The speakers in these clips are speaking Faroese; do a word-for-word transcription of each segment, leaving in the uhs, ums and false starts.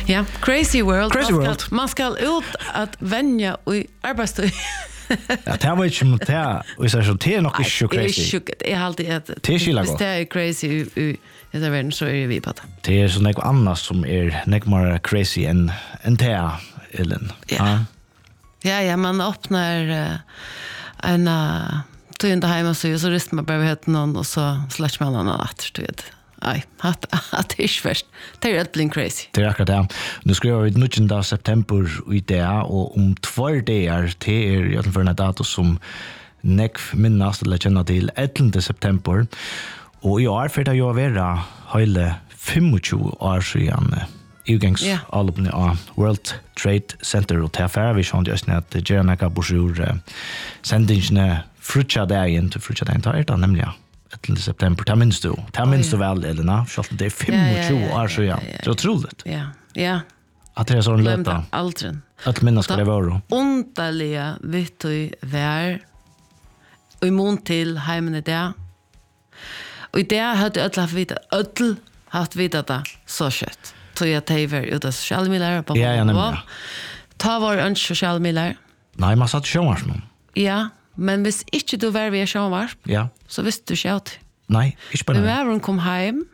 Ja, crazy world. Crazy man ska, world. Man ska ut att vänja i arbetstid. Ja, det var inte som det, och så är det nog inte så crazy. Det är alltid att Det är skilla hvis det är crazy i i den världen så är vi på det. Det är så något annat som är något mer crazy än än det, Ellen. Ja. Ja, ja, man öppnar uh, en uh, tog inte hemma så så ristar man bara vet någon och så släcker man någon att du vet. Nej, att att det är först. Det är helt blind crazy. Det är akkurat det. Nu skriver vi nittonde september i det, och om två dagar det är egentligen för en dato som nekv minnas eller känna till ellevte september. Och i år för det jag vara hele tjugofem år sedan utgängs Ja. allopne av World Trade Center och tillfära vi sånt just att Jernaka Borsur sendingene frutja dagen till frutja dagen tar det nämligen ellevte september. Det minns du. Det minns du väl, Elena. Så det är tjugofem år sedan. Det är otroligt. Ja. Ja. Att det är sån Glömde lätta. aldrig. Att minnas ska det vara. Underliga vet du vär och imon till hemmen där. Och det hade öll haft vita öll haft vita det så kött. Så jag täver ut av sociala medier på. Ja, ja, nämligen. Ta var en sociala medier. Nej, man satt sjön nu. Ja, men hvis ikke du var ved sjånvarp, Ja. så visste du ikke alt. Nej, inte bara. Men när kom hem,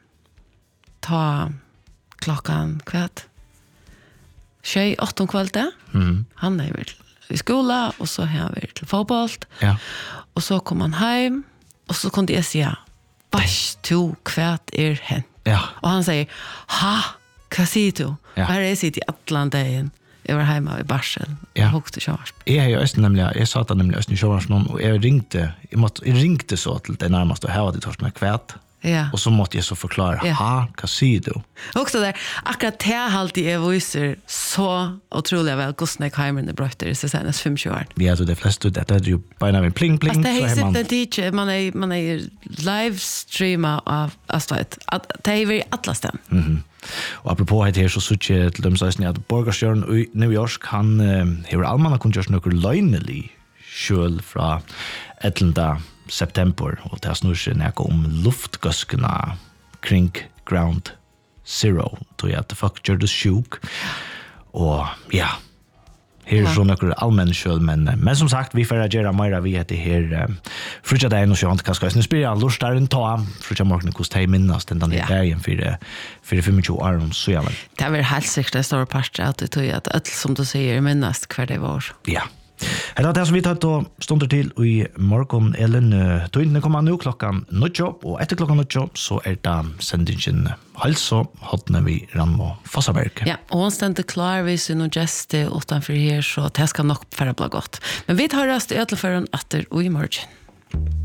ta klockan kvart. Tjej, åtta om kvällen. Mm. Han är väl i skolan och så har vi till fotboll. Ja. Och så kom han hem och så kunde jag säga, "Bash, du kvart är hen." Ja. Och han säger, "Ha, vad säger du?" Ja. Här är sitt i Atlanten. Jag var hemma i Barsel. Ja. Högst i Sjånvarp. Jag har ju östen nämligen, jag sa att nämligen östen i Sjånvarp och jag ringte, jag, måtte, jag ringte så till det närmaste och här var det torsk med kvät. Ja. Och så måste jag så förklara, Ja. ha, vad säger du? Också där, akkurat det alltid är visar så otroligt väl Gustav Heimer i brötter i senast femtio år. Ja, så det flesta, det är ju bara en pling pling. Fast det så är är man, sitt teacher, man är man är livestreama av Astrid. Att det är väl atlasten. Mhm. Och apropå det här så såg jag till dem så att borgarstjärn i New York han har allmänna kunde göra något lögnelig sköl från ellevte september och det snurrar sig när om luftgöskarna kring ground zero då jag att fuck gjorde sjuk och ja här är så några allmän sköl men men som sagt vi får göra mer vi heter här frutja dagen och så inte kanske nu spelar jag lustar en ta frutja morgonen kostar minnas den där dagen för det för det tjugofem år om så ja. Det är väl helt säkert en stor part att det tror att allt som du säger minnas kvar det var. Ja. Här är det som vi tar då stunder till i morgon Ellen tog kommer nu klockan nio och efter klockan nio så är det sendingen alltså hotna vi Rammo Fossaberg. Ja, och hon ständer klar vid sin och gäste utanför här så det ska nog för bli gott. Men vi tar oss till ödelfören atter och i morgon.